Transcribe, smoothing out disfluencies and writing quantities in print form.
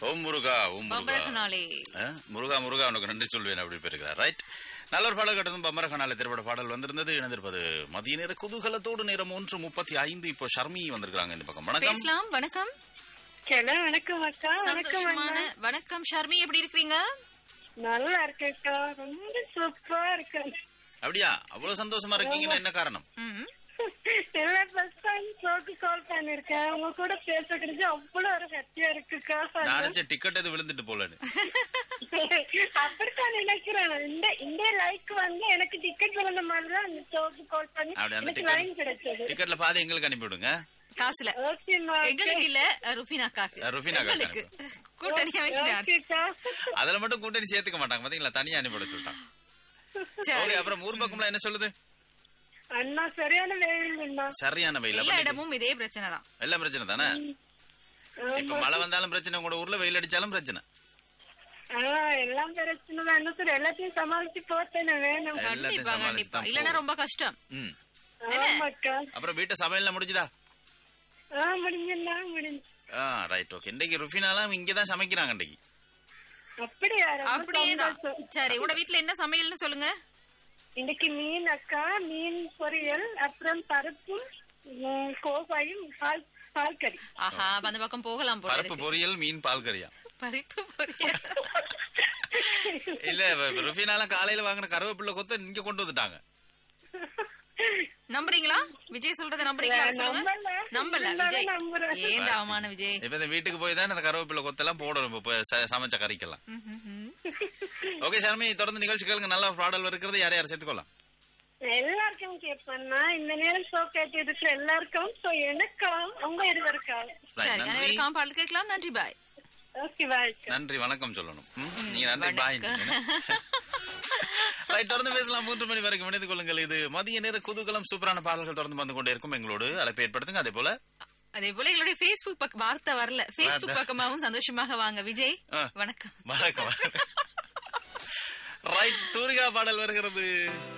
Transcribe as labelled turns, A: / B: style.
A: ஓம் முருகா ஓம் முருகா முருகா முருகா உனக்கு நன்றி சொல்வேன் அப்படி பேருக்கிறார். ரைட், நல்ல ஒரு பாடல் கட்டதும் பம்பரகனால திரைப்பட பாடல் வந்திருந்தது. இணைந்திருப்பது மதிய நேர குதூகலத்தோடு நேரம் 1:35. இப்போ ஷர்மி வந்திருக்காங்க இந்த பக்கம். வணக்கம்.
B: வணக்கம்.
C: வணக்கம் அக்கா.
B: வணக்கம் ஷர்மி, எப்படி இருக்கீங்க?
C: நல்லா இருக்கேக்கா, ரொம்ப சூப்பரா இருக்கேன்.
A: அப்படியா? அவ்வளவு சந்தோஷமா இருக்கீங்கன்னா என்ன காரணம்?
C: கால் பண்ணிருக்கேன், உங்க கூட பேசுறது அவ்வளவு ஒரு ஹாப்பியா இருக்குக்கா.
A: நான் டிக்கெட் எது விழுந்துட்டு போலன்னு
C: அப்படித்தான் நினைக்கிறேன். இந்த லைக் வந்து எனக்கு டிக்கெட் விழுந்த மாதிரிதான் அந்த ஷோக்கு கால் பண்ணி லைன் கிடைச்சது.
A: டிக்கெட்ல பாதி எங்களுக்கு அனுப்பிவிடுங்க.
B: காசுல எங்களுக்கு இல்ல, ருஃபினாக்கு கூட்டணி
A: அதுல மட்டும் கூட்டணி சேர்த்துக்க மாட்டாங்க பாத்தீங்களா, தனியா அனுப்பிவிட சொல்லிட்டாங்க. அப்புறம் ஊர் பக்கம்லாம் என்ன சொல்லுது?
C: அண்ணா சரியான வெயில்.
B: எல்லா இடமும் இதே பிரச்சனை தான்.
A: எல்லாம் பிரச்சனை தானே. இப்ப மழை வந்தாலும் பிரச்சனை, உங்களோட ஊர்ல வெயில் அடிச்சாலும் பிரச்சனை.
C: எல்லாம் பிரச்சனை தான். என்ன சார், எல்லாத்தையும் சமாளிச்சு போத்தேன்னு வேணும்.
B: கண்டிப்பா, இல்லன்னா ரொம்ப கஷ்டம்.
A: அப்புறம் வீட்டு சமையல்ல முடிஞ்சுதா?
C: முடிஞ்சு.
A: Right, okay. இன்னைக்கு ருஃபினாலாம் இங்கதான் சமைக்கிறாங்க இன்னைக்கு.
B: அப்படியேதான். சரி, உங்க வீட்டுல என்ன சமையல்னு சொல்லுங்க.
C: இன்னைக்கு மீன் அக்கா, மீன் பொரியல், அப்புறம் பருப்பும் கோவாயும் பால் கறி.
B: ஆஹா, அந்த பக்கம் போகலாம்.
A: பருப்பு பொரியல், மீன் பால் கறியா?
B: பருப்பு பொரியல்
A: இல்ல, ருஃபினாலாம் காலையில வாங்கின கருவேப்பிள்ளை கொத்த இங்க கொண்டு வந்துட்டாங்க.
B: நம்புறீங்களா? விஜய் சொல்றத நம்புறீங்களா? சொல்லுங்க. நம்பல விஜய். ஏன் அவமான விஜய்?
A: இப்ப இந்த வீட்டுக்கு போய் தான் அந்த கருவேப்பிள்ளை கொத்தெல்லாம் போடணும் சமைச்ச கறிக்கெல்லாம். ஓகே ஷர்மி, தொடர்ந்து நிகழ்ச்சிகளுக்கு நல்ல பாடல் இருக்கிறது. யார் யார் சேர்த்துக்கொள்ளலாம்?
C: எல்லாருக்கும் கேட்பேன்னா இந்த நேரம் ஷோ கேட்டு இருக்கிற எல்லாருக்கும், எனக்கும் உங்க இருவருக்கும்
B: பாடல் கேட்கலாம். நன்றி, பாய்.
C: ஓகே, பாய்.
A: நன்றி, வணக்கம் சொல்லணும். நீங்க நன்றி, பாய். தொடர்ந்து பேசலாம். 3 மணி வரைக்கும் இணைந்து கொள்ளுங்கள். இது மதிய நேர குதூகலம். சூப்பரான பாடல்கள் தொடர்ந்து வந்து கொண்டே இருக்கும். எங்களோடு அழைப்பு ஏற்படுத்துங்க. அதே போல
B: எங்களுடைய Facebook பக்கம் வார்த்தை வரல. Facebook பக்கமாவும் சந்தோஷமாக வாங்க. விஜய் வணக்கம்.
A: வணக்கம். ரைட், தூரிகா பாடல் வருகிறது.